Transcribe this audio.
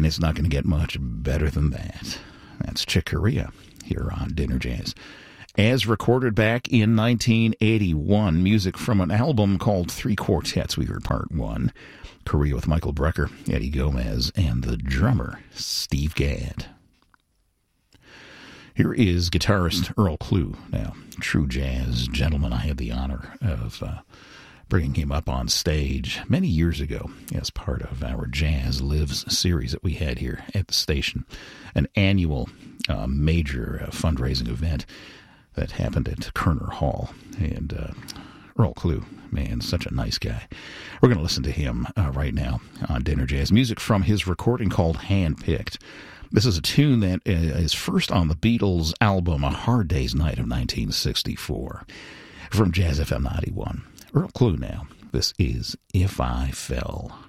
it's not going to get much better than that. That's Chick Corea here on Dinner Jazz. As recorded back in 1981, music from an album called Three Quartets. We heard part one. Corea with Michael Brecker, Eddie Gomez, and the drummer, Steve Gadd. Here is guitarist Earl Klugh. Now, true jazz gentleman. I had the honor of bringing him up on stage many years ago as part of our Jazz Lives series that we had here at the station, an annual major fundraising event that happened at Kerner Hall. And Earl Klugh, man, such a nice guy. We're going to listen to him right now on Dinner Jazz. Music from his recording called Handpicked. This is a tune that is first on the Beatles' album A Hard Day's Night of 1964 from Jazz FM 91. Earl Klugh now. This is If I Fell.